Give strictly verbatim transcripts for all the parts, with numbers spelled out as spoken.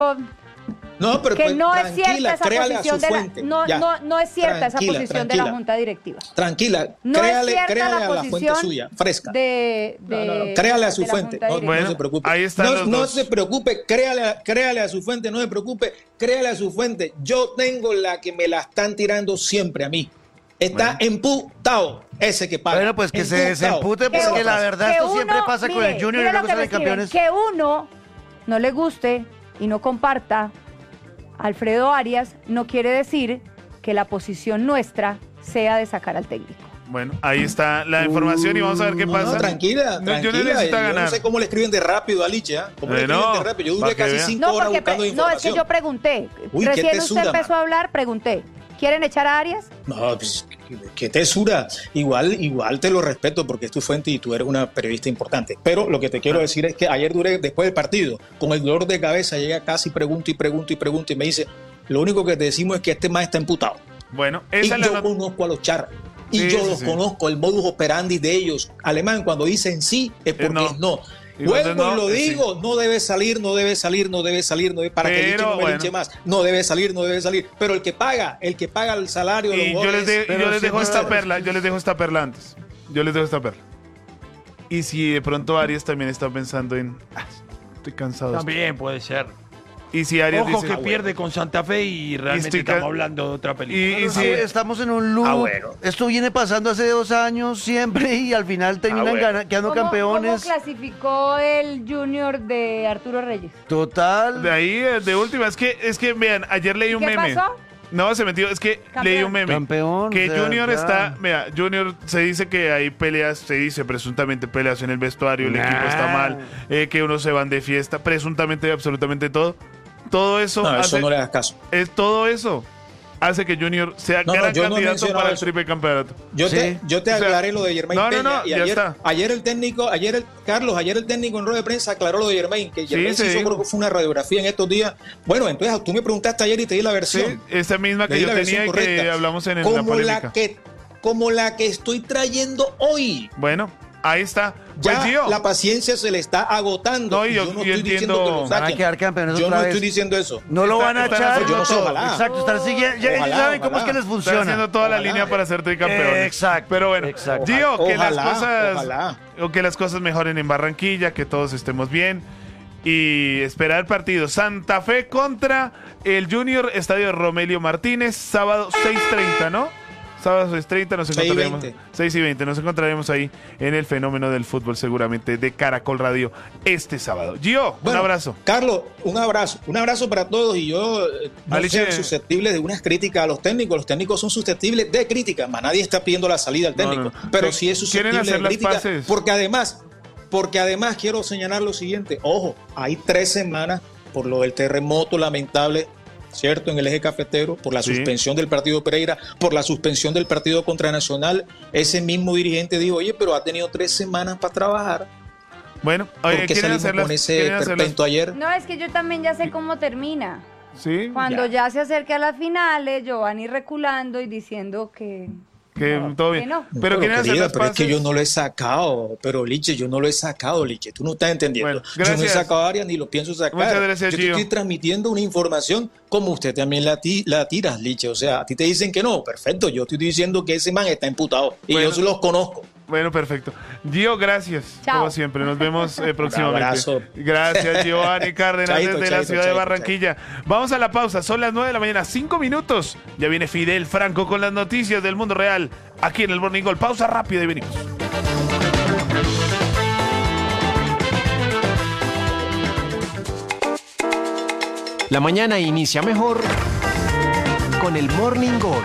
No, pero que pues, no es cierta esa créale posición a su de fuente. la, no, Ya. no, no es cierta Tranquila, esa posición tranquila. de la Junta Directiva. Tranquila, No créale, es cierta créale la a la fuente posición suya, fresca. De, de, No, no, no, créale a su de la fuente, Junta no, Directiva. no se preocupe. ahí están no, los no dos. se preocupe, créale, a- créale a su fuente, no se preocupe, créale a su fuente. Yo tengo la que me la están tirando siempre a mí. Está bueno. emputado ese que paga. Bueno, pues que se, se empute, Que porque uno- la verdad que esto uno, siempre pasa con mire, el Junior mire y lo luego que me salen escriben, campeones. que uno no le guste y no comparta Alfredo Arias no quiere decir que la posición nuestra sea de sacar al técnico. Bueno, ahí está la información y vamos a ver qué No, pasa. no, tranquila, No, tranquila. Junior necesita yo ganar. no sé cómo le escriben de rápido a Liche, ¿eh? ¿Cómo le Eh, escriben no, de rápido? Yo para duré que casi vea. cinco No, horas porque buscando pe- no, es que información. yo pregunté. Uy, qué Recién usted tesura, empezó mano. a hablar, pregunté. ¿Quieren echar a Arias? No, pues, qué tesura. Igual, igual te lo respeto porque es tu fuente y tú eres una periodista importante. Pero lo que te quiero decir es que ayer duré, después del partido, con el dolor de cabeza, llega casi pregunto y pregunto y pregunto y me dice, lo único que te decimos es que este más está emputado. Bueno, Y esa es la yo not- conozco a los charros. Y Sí, yo sí, los sí. conozco, el modus operandi de ellos. Alemán, cuando dicen sí, es porque no. es no. Y cuando Vuelvo no, y lo es sí. digo, no debe salir, no debe salir, no debe salir, no debe, para que Pero, Liche no me bueno. linche más. No debe salir, no debe salir. Pero el que paga, el que paga el salario de los Y yo les, de- jugadores, y yo pero les si dejo no esta está- perla, yo les dejo esta perla antes. Yo les dejo esta perla. Y si de pronto Arias también está pensando en, "Ah, estoy cansado. También puede ser. Y si Arias Ojo dice, que pierde con Santa Fe y realmente estoy ca- estamos hablando de otra película. y, y Pero si, sí, estamos en un loop. Ah, bueno. Esto viene pasando hace dos años siempre y al final terminan bueno. gana- quedando ¿Cómo, campeones. ¿Cómo clasificó el Junior de Arturo Reyes? Total. de ahí, eh, de última, es que, es que vean, ayer leí un ¿Qué meme. pasó? No, se metió, es que Campeón. leí un meme. Campeón, Que o sea, Junior ya. está, mira, Junior se dice que hay peleas, se dice presuntamente peleas en el vestuario, el Nah. equipo está mal, eh, que unos se van de fiesta, presuntamente absolutamente todo. Todo eso, no, hace, eso no le das caso. es todo eso hace que Junior sea No, no, gran yo no he candidato mencionado para el eso. triple campeonato. Yo, Sí. te, yo te O sea, aclaré lo de Germain no, no, Peña. no, y ya ayer, está. ayer el técnico, ayer el, Carlos, ayer el técnico en rueda de prensa aclaró lo de Germain, que Sí, Germain se sí hizo, dijo. creo que fue una radiografía en estos días. Bueno, entonces tú me preguntaste ayer y te di la Sí, versión. esa misma que Le di yo la versión tenía y que correcta. hablamos en el- como la polémica. la que Como la que estoy trayendo hoy. Bueno, ahí está. Pues Ya Gio, la paciencia se le está agotando. No, y yo- no yo estoy entiendo- diciendo que lo Van a saquen. quedar campeones Yo otra no vez. estoy diciendo eso. No lo Está- van a están echar. haciendo Yo no sé, todo. ojalá. Exacto, están siguiendo. Ya ellos Ojalá, saben cómo es ojalá. que les Está funciona. haciendo toda la Ojalá. línea para ser tricampeones. Eh, exacto, Pero bueno, exacto. Gio, que las Ojalá, cosas ojalá. o que las cosas mejoren en Barranquilla, que todos estemos bien y esperar el partido. Santa Fe contra el Junior, Estadio Romelio Martínez, sábado seis treinta, ¿no? Sábado seis treinta nos seis y encontraremos. veinte. seis y veinte nos encontraremos ahí en el fenómeno del fútbol seguramente de Caracol Radio este sábado. Gio, un Bueno, abrazo. Carlos, un abrazo. Un abrazo para todos y yo eh, no Alicia, soy susceptible de unas críticas a los técnicos. Los técnicos son susceptibles de críticas, más nadie está pidiendo la salida al No, técnico. no, no. Pero ¿Qué- sí es quieren susceptible hacer de las críticas. paces? Porque además, porque además quiero señalar lo siguiente. Ojo, hay tres semanas por lo del terremoto lamentable, ¿cierto? En el eje cafetero, por la Sí. suspensión del partido Pereira, por la suspensión del partido contra Nacional. Ese mismo dirigente dijo, oye, pero ha tenido tres semanas para trabajar. Bueno, ¿Por oye, qué ¿quieren salimos hacer las con ese quieren hacer las- perpento ayer? No, es que yo también ya sé cómo termina. Sí, Cuando ya, se acerca a las finales, Giovanni reculando y diciendo que... que no, todo que bien. no. Pero quieren hacer querida, las pero es que paces. yo no lo he sacado, pero Liche, yo no lo he sacado, Liche, tú no estás entendiendo. Bueno, yo no he gracias. sacado a Arias ni lo pienso sacar. Muchas gracias, yo te Gio. estoy transmitiendo una información como usted también la, ti- la tiras, Liche. O sea, a ti te dicen que no, perfecto, yo estoy diciendo que ese man está imputado y Bueno. yo se los conozco. Bueno, perfecto. Gio, gracias. Chao. Como siempre, nos vemos eh, próximamente. abrazo. Gracias, Giovanni Cárdenas, Chaito, desde la chaito, ciudad de chaito, Barranquilla. Vamos a la pausa, son las nueve de la mañana, cinco minutos. Ya viene Fidel Franco con las noticias del mundo real, aquí en el Morning Call. Pausa rápida y venimos. La mañana inicia mejor con el Morning Call.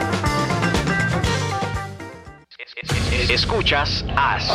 Escuchas As.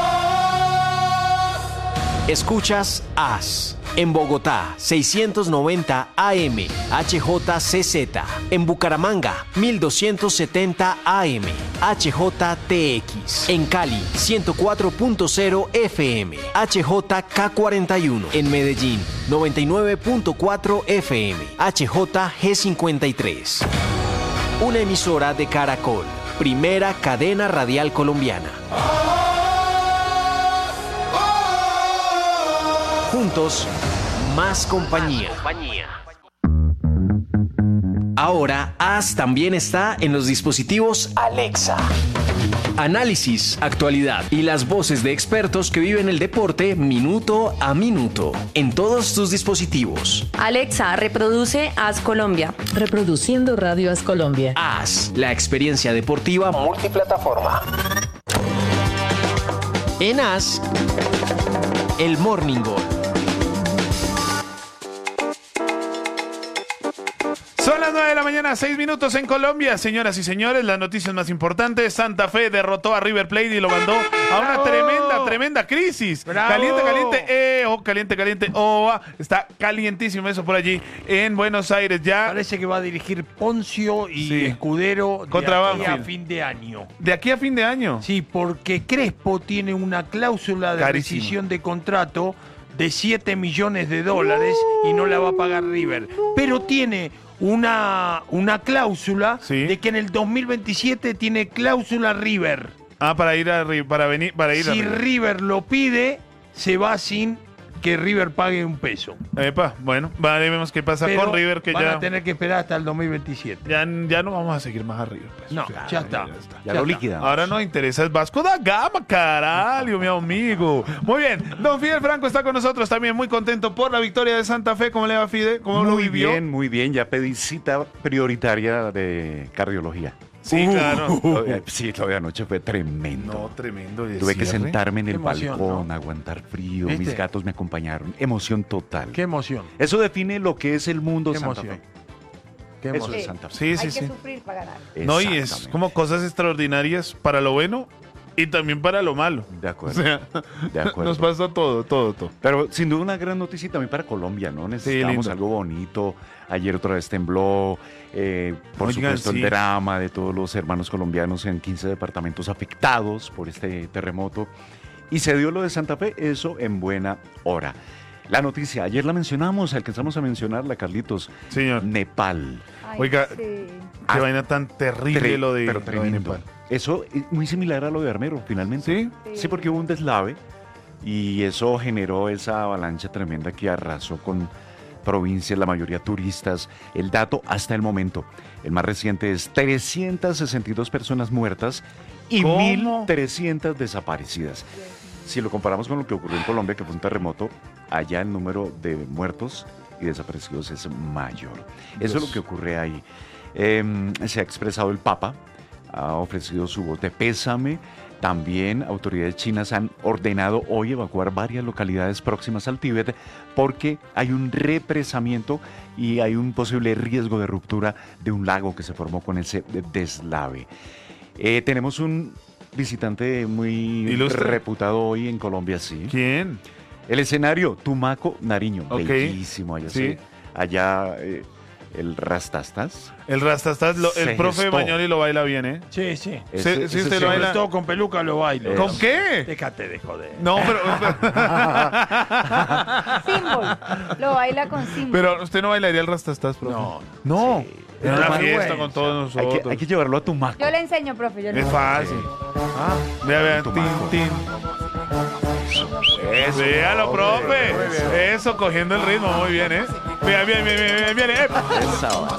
Escuchas As. En Bogotá, seiscientos noventa A M, H J C Z. En Bucaramanga, mil doscientos setenta A M, H J T X. En Cali, ciento cuatro punto cero F M, H J K cuarenta y uno. En Medellín, noventa y nueve punto cuatro F M, H J G cincuenta y tres. Una emisora de Caracol, primera cadena radial colombiana. Juntos, más compañía. Ahora, As también está en los dispositivos Alexa. Análisis, actualidad y las voces de expertos que viven el deporte minuto a minuto en todos tus dispositivos. Alexa, reproduce As Colombia. Reproduciendo Radio As Colombia. As, la experiencia deportiva multiplataforma. En As, el Morning Goal. Son las nueve de la mañana, seis minutos en Colombia. Señoras y señores, las noticias más importantes. Santa Fe derrotó a River Plate y lo mandó a una tremenda, tremenda crisis. ¡Bravo! Caliente, caliente, eh, oh, caliente, caliente, oh, ah. Está calientísimo eso por allí en Buenos Aires. Ya Parece que va a dirigir Poncio y Sí. Escudero Contra de aquí a Banfield. fin de año. de aquí a fin de año. Sí, porque Crespo tiene una cláusula de Carísimo. rescisión de contrato de siete millones de dólares y no la va a pagar River. Pero tiene una, una cláusula Sí. de que en el dos mil veintisiete tiene cláusula River. Ah, para ir a Ri- para venir, para ir a Si River. River lo pide, se va sin que River pague un peso. Epa, bueno, vale, vemos qué pasa Pero con River, que van ya, a tener que esperar hasta el dos mil veintisiete. ya, ya no vamos a seguir más a River. Pues. No, ya está. Ya lo liquidamos. Ahora nos interesa el Vasco da Gama, caralho, mi amigo. Muy bien, don Fidel Franco está con nosotros también, muy contento por la victoria de Santa Fe. ¿Cómo le va, Fide? ¿Cómo lo Muy vivió? bien, muy bien. Ya pedí cita prioritaria de cardiología. Sí, claro. Lo de- sí, lo de anoche fue tremendo. No, tremendo. ¿y el Tuve que cierre? sentarme en el Qué emoción, balcón, ¿no? aguantar frío. ¿Viste? Mis gatos me acompañaron. Emoción total. Qué emoción. Eso define lo que es el mundo Qué Santa emoción. Fe. Qué Eso emoción. es Santa Fe. Sí, sí, Hay sí. que sufrir para ganar. No, y es Exactamente. como cosas extraordinarias para lo bueno y también para lo malo. De O acuerdo. sea, De acuerdo. nos pasa todo, todo, todo. Pero sin duda una gran noticia también para Colombia, ¿no? Necesitamos lindo. algo bonito. Ayer otra vez tembló. eh, por Oigan, supuesto, sí. el drama de todos los hermanos colombianos en quince departamentos afectados por este terremoto. Y se dio lo de Santa Fe, eso en buena hora. La noticia, ayer la mencionamos, alcanzamos a mencionarla, Carlitos. Señor, Nepal. Ay, Oiga, sí. qué Ah, vaina tan terrible Tre- lo de, pero lo de tremendo. Nepal. Eso es muy similar a lo de Armero, finalmente. ¿Sí? Sí, porque hubo un deslave y eso generó esa avalancha tremenda que arrasó con provincias, la mayoría turistas. El dato hasta el momento, el más reciente es trescientas sesenta y dos personas muertas y ¿Cómo? mil trescientas desaparecidas. Si lo comparamos con lo que ocurrió en Colombia, que fue un terremoto, allá el número de muertos y desaparecidos es mayor. Eso es lo que ocurre ahí. Eh, se ha expresado el Papa, ha ofrecido su voz de pésame. También autoridades chinas han ordenado hoy evacuar varias localidades próximas al Tíbet porque hay un represamiento y hay un posible riesgo de ruptura de un lago que se formó con ese deslave. Eh, tenemos un visitante muy ¿Ilustre? reputado hoy en Colombia, sí. ¿Quién? El escenario, Tumaco, Nariño. Ok. Bellísimo allá. Sí. Sí. Allá eh, el Rastastas. El Rastastas, lo- el Se profe gestó. Bañoli lo baila bien, ¿eh? Sí, sí. Ese- sí, ese usted sí. lo baila. Sobre todo con peluca lo bailo. ¿Con qué? Déjate de joder. No, pero, Símbolo. Lo baila con símbolo. pero usted no bailaría el Rastastas, profe. No. No. Sí. En una Una fiesta vergüenza. con todos Hay nosotros. que, hay que llevarlo a Tumaco. Yo le enseño, profe. Yo le Es enseño. fácil. Ah, vea, vea, tin, Tumaco. tin. Eso. Véalo, profe. Eso, cogiendo el ritmo, muy bien, ¿eh? Vea, bien, bien, bien, bien, bien. eh. Esa.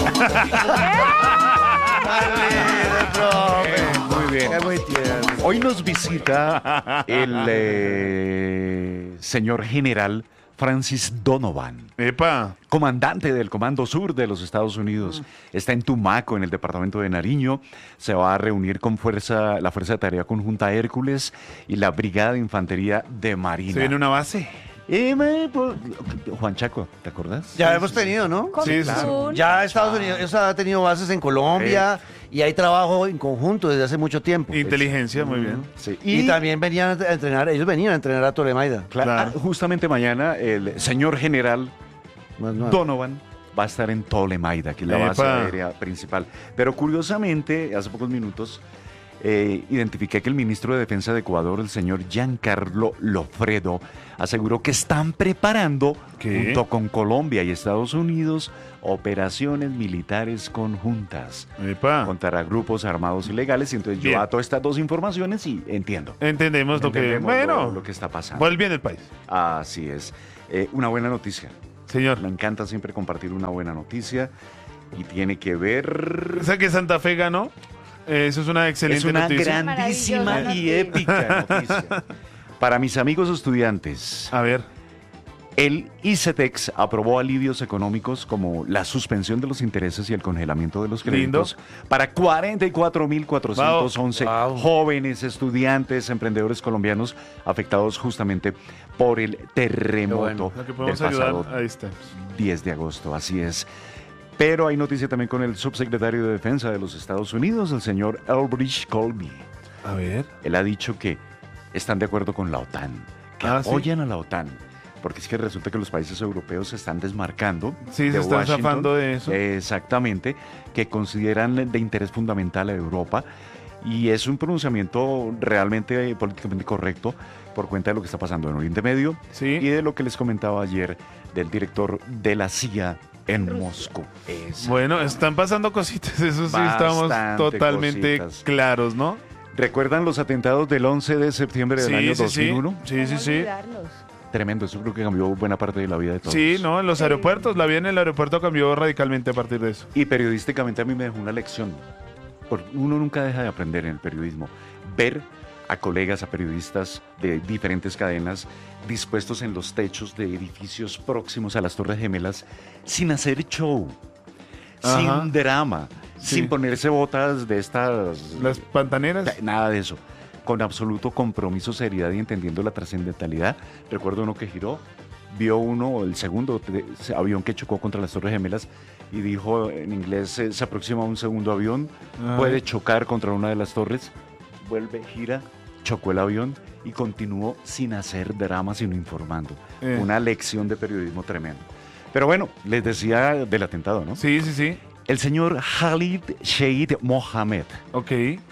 Muy bien. Es muy tierno. Hoy nos visita el eh, señor general Francis Donovan, Epa. comandante del Comando Sur de los Estados Unidos. Está en Tumaco, en el departamento de Nariño. Se va a reunir con fuerza, la Fuerza de Tarea Conjunta Hércules y la Brigada de Infantería de Marina. ¿Se viene una base? Eh, me- pues, Juan Chaco, ¿te acordás? Ya hemos tenido, ¿no? Con Sí, sí, sí. Zoom. Ya Estados Unidos ha tenido bases en Colombia y hay trabajo en conjunto desde hace mucho tiempo. Inteligencia, muy bien. Sí. Y, también venían a entrenar, ellos venían a entrenar a Tolemaida. Claro, Claro. ah, justamente mañana el señor general Más nuevo. Donovan va a estar en Tolemaida, que es la Epa. base aérea principal. Pero curiosamente, hace pocos minutos, eh, identifiqué que el ministro de Defensa de Ecuador, el señor Giancarlo Lofredo, aseguró que están preparando, ¿Qué? junto con Colombia y Estados Unidos, operaciones militares conjuntas Epa. contra grupos armados ilegales. Y entonces Bien. yo ato estas dos informaciones y entiendo. Entendemos lo que... Entendemos Bueno, lo, lo que está pasando. por el bien del país. Así es. Eh, una buena noticia. Señor. Me encanta siempre compartir una buena noticia. y tiene que ver... O sea que Santa Fe ganó. Eh, Eso es una excelente Es una noticia. grandísima Maravillosa y noticia. épica noticia. Para mis amigos estudiantes, A ver. el ICETEX aprobó alivios económicos como la suspensión de los intereses y el congelamiento de los Lindo. créditos para cuarenta y cuatro mil cuatrocientos once Wow. Wow. jóvenes, estudiantes, emprendedores colombianos afectados justamente por el terremoto bueno. Lo que del podemos ayudar, pasado ahí está. diez de agosto, así es. Pero hay noticia también con el subsecretario de Defensa de los Estados Unidos, el señor Elbridge Colby. A ver. Él ha dicho que están de acuerdo con la OTAN, que Ah, ¿sí? apoyan a la OTAN, porque es que resulta que los países europeos se están desmarcando. Sí, se de están Washington. zafando de eso. Exactamente, que consideran de interés fundamental a Europa, y es un pronunciamiento realmente eh, políticamente correcto por cuenta de lo que está pasando en Oriente Medio Sí. y de lo que les comentaba ayer del director de la C I A en Moscú. Exacto. Bueno, están pasando cositas, eso sí, estamos Bastante totalmente cositas. claros, ¿no? ¿Recuerdan los atentados del once de septiembre del Sí, año sí, dos mil uno? sí. Sí, sí, ¿Cómo sí. olvidarlos? Tremendo, eso creo que cambió buena parte de la vida de todos. Sí, no, en los aeropuertos, la vida en el aeropuerto cambió radicalmente a partir de eso. Y periodísticamente a mí me dejó una lección. Porque uno nunca deja de aprender en el periodismo. Ver a colegas, a periodistas de diferentes cadenas dispuestos en los techos de edificios próximos a las Torres Gemelas sin hacer show, Ajá. sin drama, Sí. sin ponerse botas de estas... Las pantaneras. Nada de eso. Con absoluto compromiso, seriedad y entendiendo la trascendentalidad. Recuerdo uno que giró, vio uno, el segundo te- avión que chocó contra las Torres Gemelas y dijo en inglés, eh, se aproxima un segundo avión, Ajá. puede chocar contra una de las torres, vuelve, gira, chocó el avión y continuó sin hacer drama, sino informando. Eh. Una lección de periodismo tremendo. Pero bueno, les decía del atentado, ¿no? Sí, sí, sí. El señor Khalid Sheikh Mohammed. Ok.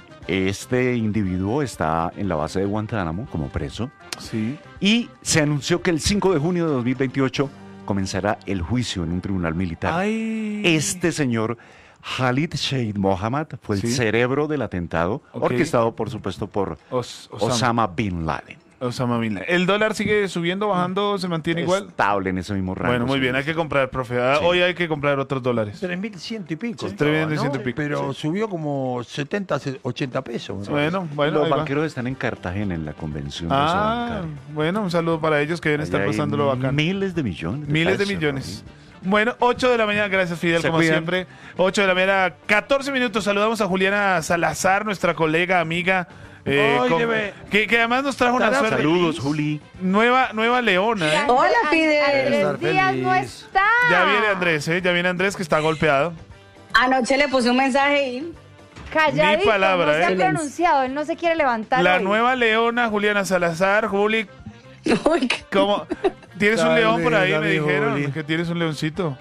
Este individuo está en la base de Guantánamo como preso Sí. y se anunció que el cinco de junio de dos mil veintiocho comenzará el juicio en un tribunal militar. Ay. Este señor, Khalid Sheikh Mohammed, fue Sí. el cerebro del atentado, Ok. orquestado por supuesto por Os- Osama, Osama. Bin Laden. Osama Bin Laden. ¿El dólar sigue subiendo, bajando, se mantiene igual? Estable en ese mismo rango. Bueno, muy sí. bien, hay que comprar, profe. Ah, Sí. Hoy hay que comprar otros dólares. tres mil ciento y pico. Sí, estaba, tres mil ciento y pico, Pero sí. subió como setenta, ochenta pesos. me parece. Bueno, bueno. Los ahí va. banqueros están en Cartagena en la convención de Ah, bancaria. bueno, un saludo para ellos que deben estar Allá hay pasándolo bacán. Miles de millones. Miles de pesos, millones. ¿no? Bueno, ocho de la mañana, gracias Fidel, Se como cuidan. siempre. ocho de la mañana, catorce minutos. Saludamos a Juliana Salazar, nuestra colega, amiga. eh, Ay, con- debe- que, que además nos trajo una Estará suerte. Saludos, Juli. Nueva, nueva leona, ¿eh? Hola, Fidel. Estar Andrés Díaz no feliz. está. Ya viene Andrés, ¿eh? Ya viene Andrés que está golpeado. Anoche le puse un mensaje y Calladito, Ni palabra, no se ¿eh? ha pronunciado, él no se quiere levantar La hoy. nueva leona, Juliana Salazar. Juli, Uy, qué- ¿cómo? ¿Tienes un Dale, león por ahí? Me dale, dijeron Juli. que tienes un leoncito.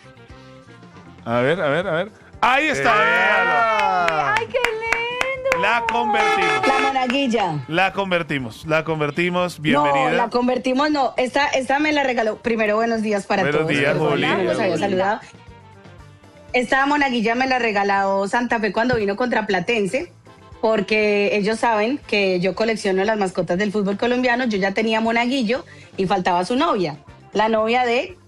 A ver, a ver, a ver. Ahí está, Eh. véalo. ¡Ay, qué lindo! La convertimos. la monaguilla. La convertimos, la convertimos. Bienvenida. No, la convertimos, no. Esta, esta me la regaló. Primero, buenos días para Buenos todos. días, Perdón, Juli. no los había saludado. Esta monaguilla me la regaló Santa Fe cuando vino contra Platense, porque ellos saben que yo colecciono las mascotas del fútbol colombiano. Yo ya tenía monaguillo y faltaba su novia. La novia de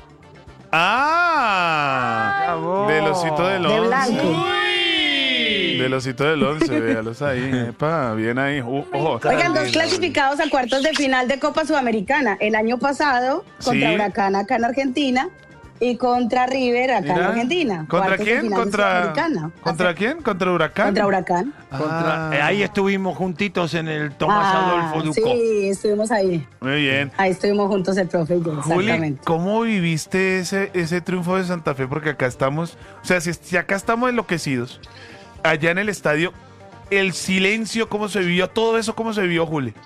Ah, Bravo. del osito del De once. blanco. Uy, del osito del once, véalos ahí. Epa, bien ahí. Uh, ojo. Oigan, dos clasificados a cuartos de final de Copa Sudamericana. El año pasado contra Sí. Huracán acá en Argentina y contra River acá en Mira. Argentina. ¿Contra Cuartos de quién? final de ¿Contra, Sudamericana. ¿Contra Hace- quién? ¿Contra Huracán? Contra Huracán. Contra- Ah. eh, ahí estuvimos juntitos en el Tomás Ah, Adolfo Ducó. sí, estuvimos ahí. Muy bien. Ahí estuvimos juntos el profe y yo, Juli, exactamente. ¿cómo viviste ese, ese triunfo de Santa Fe? Porque acá estamos, o sea, si, si acá estamos enloquecidos, allá en el estadio, el silencio, ¿cómo se vivió? Todo eso, ¿cómo se vivió, Juli?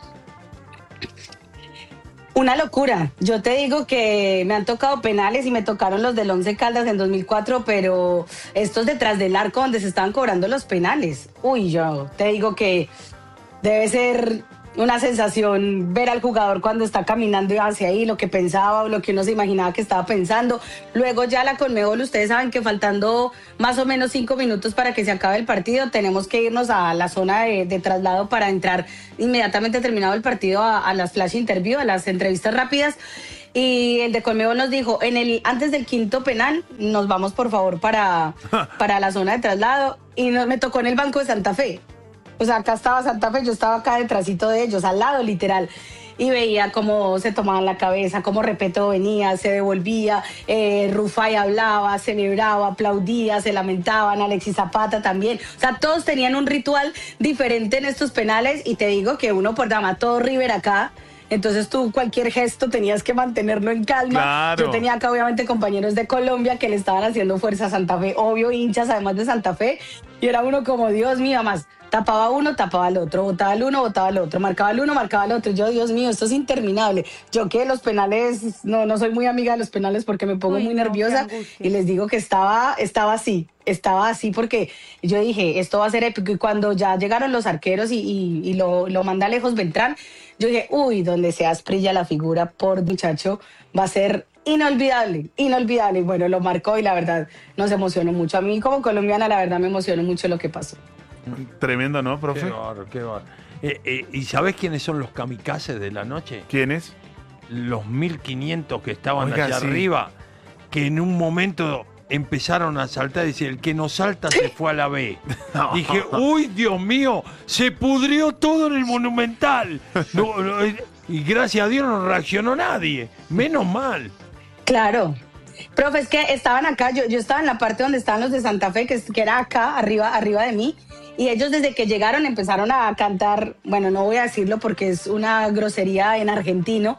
Una locura. Yo te digo que me han tocado penales y me tocaron los del Once Caldas en dos mil cuatro, pero estos detrás del arco donde se estaban cobrando los penales. Uy, yo te digo que debe ser una sensación ver al jugador cuando está caminando hacia ahí, lo que pensaba o lo que uno se imaginaba que estaba pensando. Luego ya la Conmebol, ustedes saben que faltando más o menos cinco minutos para que se acabe el partido, tenemos que irnos a la zona de, de traslado para entrar inmediatamente terminado el partido a, a las flash interview, a las entrevistas rápidas. y el de Conmebol nos dijo, en el antes del quinto penal, nos vamos por favor para, para la zona de traslado, y no, me tocó en el banco de Santa Fe. O sea, acá estaba Santa Fe, yo estaba acá detrásito de ellos, al lado literal. Y veía cómo se tomaban la cabeza, cómo Repeto venía, se devolvía, eh, Rufai hablaba, celebraba, aplaudía, se lamentaban, Alexis Zapata también. O sea, todos tenían un ritual diferente en estos penales, y te digo que uno por dama, todo River acá, entonces tú cualquier gesto tenías que mantenerlo en calma. Claro. Yo tenía acá obviamente compañeros de Colombia que le estaban haciendo fuerza a Santa Fe, obvio hinchas además de Santa Fe, y era uno como, Dios mío, más tapaba uno, tapaba al otro, botaba el uno, botaba el otro, marcaba el uno, marcaba el otro. Yo, Dios mío, esto es interminable. Yo que los penales, no, no soy muy amiga de los penales porque me pongo Uy, muy no, nerviosa, qué angustia. y les digo que estaba, estaba así, estaba así porque yo dije, esto va a ser épico. Y cuando ya llegaron los arqueros y, y, y lo, lo manda lejos Beltrán, yo dije, uy, donde se asprilla la figura, por muchacho, va a ser inolvidable, inolvidable. Y bueno, lo marcó y la verdad nos emocionó mucho. A mí como colombiana, la verdad me emocionó mucho lo que pasó. Tremendo, ¿no, profe? Qué bárbaro, qué bárbaro. Eh, eh, ¿Y sabés quiénes son los kamikazes de la noche? ¿Quiénes? Los mil quinientos que estaban Oiga, allá sí. arriba, que en un momento empezaron a saltar y decir, el que no salta se fue a la B. No. Dije, uy, Dios mío, se pudrió todo en el Monumental. No, no, eh, y gracias a Dios no reaccionó nadie. Menos mal. Claro. Profe, es que estaban acá, yo, yo estaba en la parte donde estaban los de Santa Fe, que, es- que era acá, arriba, arriba de mí, y ellos desde que llegaron empezaron a cantar, bueno, no voy a decirlo porque es una grosería en argentino,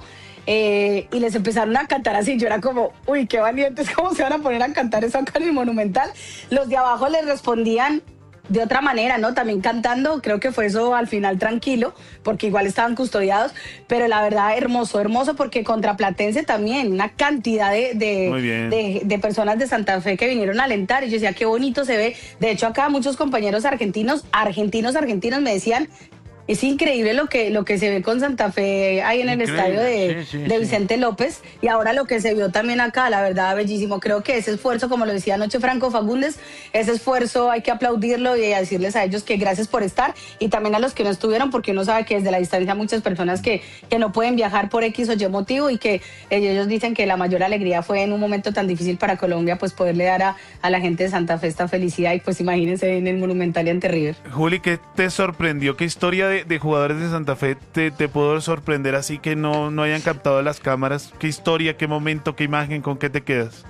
eh, y les empezaron a cantar así. Yo era como, uy, qué valientes, ¿cómo se van a poner a cantar eso acá en el Monumental? Los de abajo les respondían de otra manera, ¿no? También cantando, creo que fue eso al final tranquilo, porque igual estaban custodiados, pero la verdad hermoso, hermoso, porque contra Platense también, una cantidad de, de, Muy bien. de, de personas de Santa Fe que vinieron a alentar, y yo decía, qué bonito se ve. De hecho, acá muchos compañeros argentinos, argentinos, argentinos me decían, es increíble lo que, lo que se ve con Santa Fe ahí en el Increíble, estadio de, sí, sí, de sí. Vicente López, y ahora lo que se vio también acá, la verdad, bellísimo. Creo que ese esfuerzo, como lo decía anoche Franco Fagundes, ese esfuerzo hay que aplaudirlo y decirles a ellos que gracias por estar, y también a los que no estuvieron, porque uno sabe que desde la distancia muchas personas que, que no pueden viajar por X o Y motivo, y que ellos dicen que la mayor alegría fue en un momento tan difícil para Colombia, pues poderle dar a, a la gente de Santa Fe esta felicidad, y pues imagínense en el Monumental y ante River. Juli, ¿qué te sorprendió? ¿Qué historia de, de jugadores de Santa Fe te, te pudo sorprender así que no, no hayan captado las cámaras? ¿Qué historia, qué momento, qué imagen, con qué te quedas?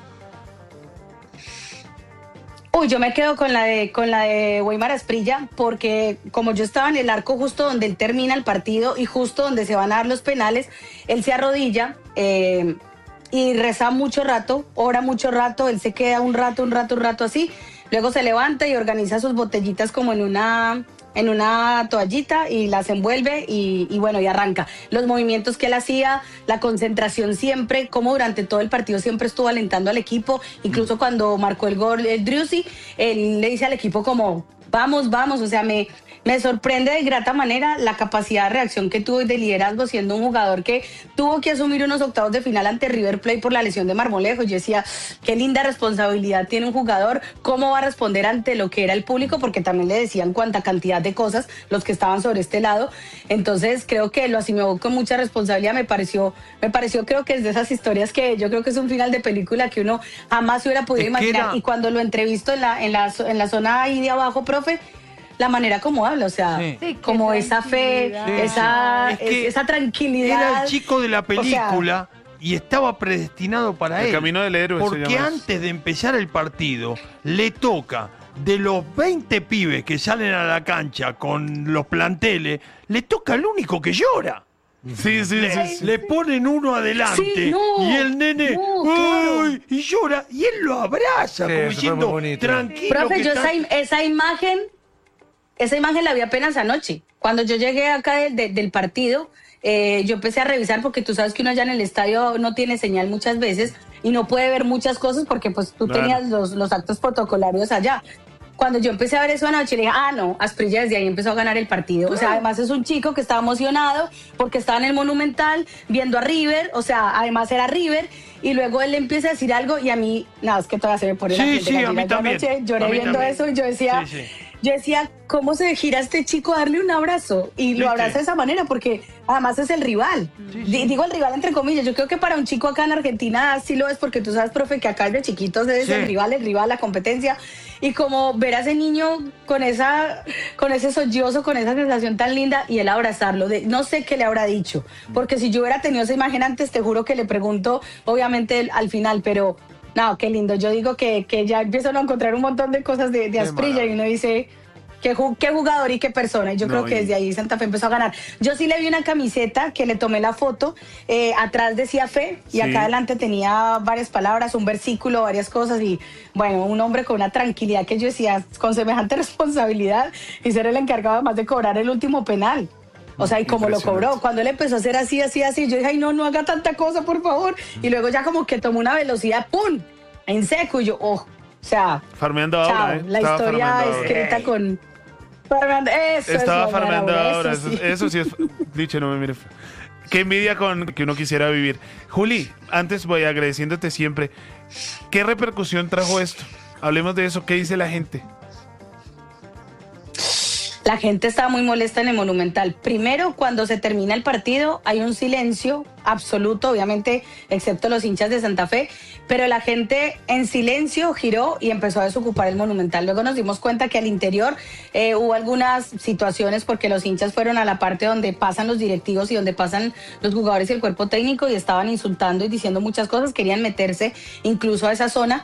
Uy, yo me quedo con la de con la de Weimar Asprilla, porque como yo estaba en el arco justo donde él termina el partido y justo donde se van a dar los penales, él se arrodilla eh, y reza mucho rato, ora mucho rato, él se queda un rato, un rato, un rato así, luego se levanta y organiza sus botellitas como en una en una toallita y las envuelve y, y bueno, y arranca. Los movimientos que él hacía, la concentración siempre, como durante todo el partido siempre estuvo alentando al equipo, incluso cuando marcó el gol el Driussi, él le dice al equipo como, vamos, vamos, o sea, me... Me sorprende de grata manera la capacidad de reacción que tuvo y de liderazgo, siendo un jugador que tuvo que asumir unos octavos de final ante River Plate por la lesión de Marmolejo. Yo decía, qué linda responsabilidad tiene un jugador, cómo va a responder ante lo que era el público, porque también le decían cuánta cantidad de cosas los que estaban sobre este lado. Entonces creo que lo asumió con mucha responsabilidad. Me pareció, me pareció creo que es de esas historias que yo creo que es un final de película que uno jamás se hubiera podido Es que imaginar. era- Y cuando lo entrevisto en la, en la, en la zona ahí de abajo, profe, la manera como habla, o sea, Sí. Sí, qué como esa fe, tranquilidad. Sí, esa, sí. Es que esa tranquilidad. Era el chico de la O sea, película y estaba predestinado para El él. camino del héroe se Porque llama. antes de empezar el partido, le toca, de los veinte pibes que salen a la cancha con los planteles, le toca al único que llora. Sí, sí, Le, sí. sí. le ponen uno adelante Sí, no, y el nene no, claro. ¡ay! Y llora y él lo abraza Sí, como eso fue diciendo muy bonito. tranquilo. Profe, que yo está-". esa, esa imagen, esa imagen la vi apenas anoche. Cuando yo llegué acá del, del- del partido, eh, yo empecé a revisar, porque tú sabes que uno allá en el estadio no tiene señal muchas veces y no puede ver muchas cosas porque pues tú Claro. tenías los, los actos protocolarios allá. Cuando yo empecé a ver eso anoche, le dije, ah, no, Asprilla desde ahí empezó a ganar el partido. O sea, además es un chico que estaba emocionado porque estaba en el Monumental viendo a River, o sea, además era River, y luego él le empieza a decir algo y a mí, nada, es que todavía se me pone la Sí, piel de sí, a gallina. mí Yo también. anoche lloré A mí viendo también. eso y yo decía, Sí, sí. yo decía, ¿cómo se gira este chico a darle un abrazo? Y lo abraza de esa manera porque además es el rival. Sí, sí. D- Digo el rival entre comillas. Yo creo que para un chico acá en Argentina sí lo es porque tú sabes, profe, que acá de chiquitos es Sí. el rival, el rival, la competencia. Y como ver a ese niño con esa, con ese sollozo, con esa sensación tan linda y él abrazarlo. De, no sé qué le habrá dicho. Porque si yo hubiera tenido esa imagen antes, te juro que le pregunto, obviamente, el- al final, pero... No, qué lindo. Yo digo que, que ya empiezan a encontrar un montón de cosas de, de Asprilla y uno dice, qué, ju- qué jugador y qué persona. Y yo No, creo que y- desde ahí Santa Fe empezó a ganar. Yo sí le vi una camiseta que le tomé la foto. eh, atrás decía fe y Sí. acá adelante tenía varias palabras, un versículo, varias cosas. Y bueno, un hombre con una tranquilidad que yo decía, con semejante responsabilidad y ser el encargado además de cobrar el último penal. O sea, y como lo Impresionante. cobró, cuando él empezó a hacer así, así, así, yo dije, ay, no, no haga tanta cosa, por favor. Y luego ya como que tomó una velocidad, ¡pum! En seco, y yo, oh, o sea, Farmeando chao, ahora, ¿eh? la Estaba historia farmeando ahora. escrita con... Farmeando, eso Estaba es farmeando ahora, ahora. eso Eso, sí. eso sí es. Dicho, no me mire. Qué envidia con que uno quisiera vivir. Juli, antes voy agradeciéndote siempre. ¿Qué repercusión trajo esto? Hablemos de eso. ¿Qué dice la gente? La gente estaba muy molesta en el Monumental. Primero, cuando se termina el partido, hay un silencio absoluto, obviamente, excepto los hinchas de Santa Fe, pero la gente en silencio giró y empezó a desocupar el Monumental. Luego nos dimos cuenta que al interior eh, hubo algunas situaciones porque los hinchas fueron a la parte donde pasan los directivos y donde pasan los jugadores y el cuerpo técnico y estaban insultando y diciendo muchas cosas, querían meterse incluso a esa zona.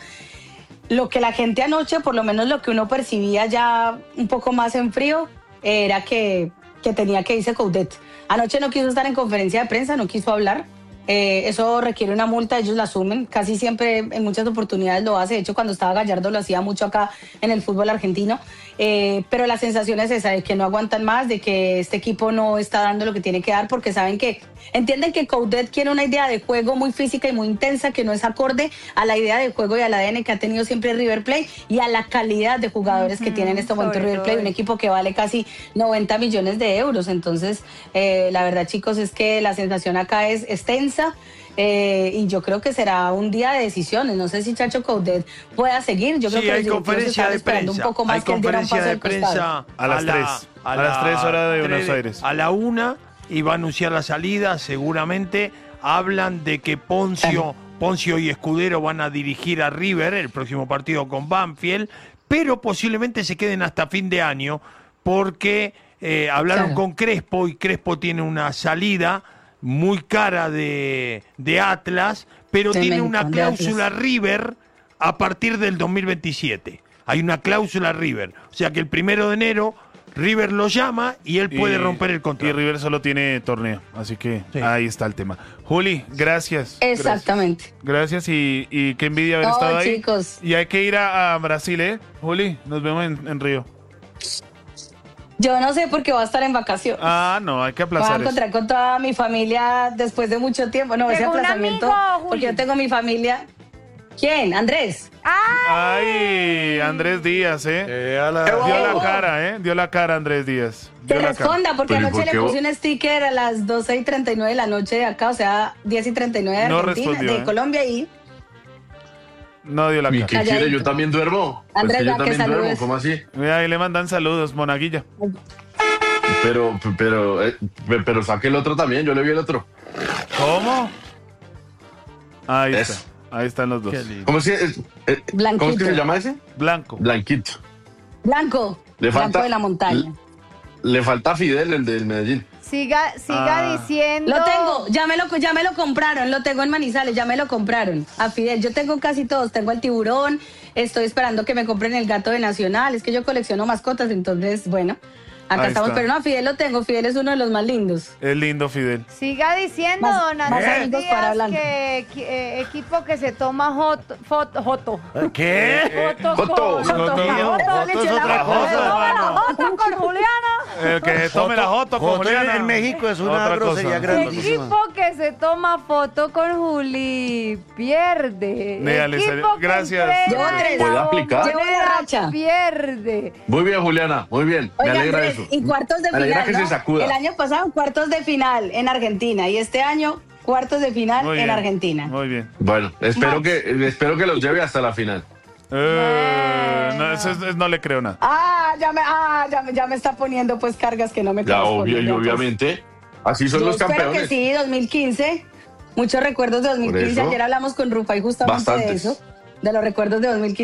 Lo que la gente anoche, por lo menos lo que uno percibía ya un poco más en frío, era que, que tenía que irse Coudet. Anoche no quiso estar en conferencia de prensa, no quiso hablar. Eh, eso requiere una multa, ellos la asumen. Casi siempre, en muchas oportunidades lo hace. De hecho, cuando estaba Gallardo lo hacía mucho acá en el fútbol argentino. Eh, pero la sensación es esa, de que no aguantan más, de que este equipo no está dando lo que tiene que dar, porque saben que, entienden que Coudet quiere una idea de juego muy física y muy intensa, que no es acorde a la idea de juego y al A D N que ha tenido siempre River Plate y a la calidad de jugadores que tiene en este momento sobre River Plate, todo un equipo que vale casi noventa millones de euros. Entonces, eh, la verdad, chicos, es que la sensación acá es extensa. Eh, y yo creo que será un día de decisiones. No sé si Chacho Coudet pueda seguir. Yo creo Sí, que hay los directivos conferencia están de esperando prensa. un poco más Hay que él diera un conferencia paso de al costado. prensa A las tres. A las tres horas de Buenos tres- Aires. A la una y va a anunciar la salida. Seguramente hablan de que Poncio, Poncio y Escudero van a dirigir a River el próximo partido con Banfield, pero posiblemente se queden hasta fin de año porque eh, hablaron Claro. con Crespo y Crespo tiene una salida muy cara de, de Atlas, pero tiene Tremendo, una de cláusula Atlas. River a partir del dos mil veintisiete. Hay una cláusula River. O sea que el primero de enero River lo llama y él puede Y- romper el Y contrato. River solo tiene torneo. Así que Sí. ahí está el tema. Juli, gracias. Exactamente. Gracias, gracias y, y qué envidia haber No, estado ahí. chicos. Y hay que ir a, a Brasil, ¿eh? Juli, nos vemos en, en Río. Yo no sé por qué va a estar en vacaciones. Ah, no, hay que Voy a aplazar eso. encontrar con toda mi familia después de mucho tiempo. No, ese Llegó un aplazamiento. amigo, Juli. Porque yo tengo mi familia. ¿Quién? Andrés. Ay, Andrés Díaz, ¿eh? Eh, a la- Dio la Oh. cara, ¿eh? Dio la cara Andrés Díaz. Que Dio la cara. responda, porque Pero ¿y anoche por le qué puse vos- un sticker a las doce y treinta y nueve de la noche de acá, o sea, diez y treinta y nueve de No Argentina, respondió, de ¿eh? Colombia y No dio la ¿Y cara. qué quiere? Calladito. Yo también duermo. Pues Andrés, que yo ya que también duermo, saludes. ¿cómo así? Mira, ahí le mandan saludos, Monaguilla. Pero, pero, eh, pero saque el otro también, yo le vi el otro. ¿Cómo? Ahí Eso. está. Ahí están los dos. Qué lindo. ¿Cómo es que, eh, eh, Blanquito. ¿cómo es que se llama ese? Blanco. Blanquito. Blanco. Le Blanco falta- de la montaña. Le falta Fidel, el del Medellín. Siga, siga Ah. diciendo. Lo tengo, ya me lo, ya me lo compraron, lo tengo en Manizales, ya me lo compraron. A Fidel, yo tengo casi todos, tengo el tiburón, estoy esperando que me compren el gato de Nacional, es que yo colecciono mascotas, entonces, bueno, acá Ahí estamos, está. pero no, a Fidel lo tengo, Fidel es uno de los más lindos. Es lindo, Fidel. Siga diciendo, Más- don más Andrés amigos para Díaz, Blanco. que, que, eh, equipo que se toma joto, foto, joto. ¿Qué? Joto Joto. con- Joto. Joto, Joto le es eché la otra joto, cosa, se toma la hermano. joto con Juliana. El que se tome la foto con Joto en- Juliana. en México es una Otra grosería cosa. grandísima. Equipo que se toma foto con Juli pierde. Déjale, Equipo serio. que Gracias. entrena Llevo en tres. la ¿Puede aplicar? Llevo la racha. pierde. Muy bien, Juliana, muy bien. Me Oiga, alegra Andrés, eso. y cuartos de Me alegra final, que ¿no? se sacuda. El año pasado cuartos de final en Argentina y este año cuartos de final Muy en bien. Argentina. Muy bien. Bueno, espero Max. que, espero que los lleve hasta la final. Eh, no, eso es- es- no le creo nada. Ah, ya me, ah, ya me, ya me está poniendo pues cargas que no me Ya, corresponden. obvio, y Ya, pues. obviamente, así son Yo los espero campeones. que sí, dos mil quince. Muchos recuerdos de dos mil quince. Por eso, Ayer hablamos con Rupa y justamente bastantes. de eso, de los recuerdos de dos mil quince.